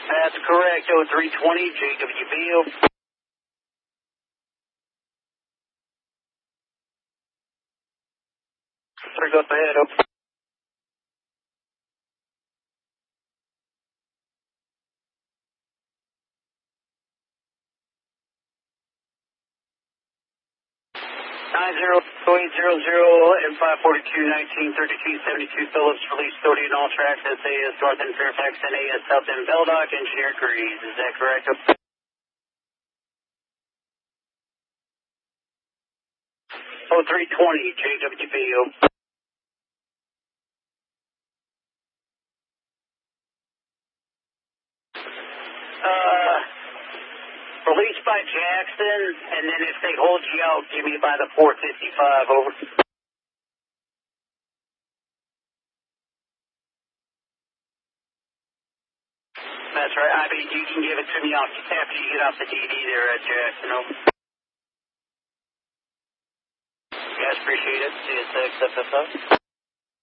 That's correct. 0320 JWB. Sir, go ahead. 90800 and 542 1932 72 Phillips, release 30 on all tracks. SAS North End Fairfax and AS South End Beldock, engineer agrees. Is that correct? 0320 JWB. Released by Jackson, and then if they hold you out, give me by the 455, over. That's right. I mean, you can give it to me after you get off the DD there at Jackson, over. Guys, appreciate it. CSX FSO.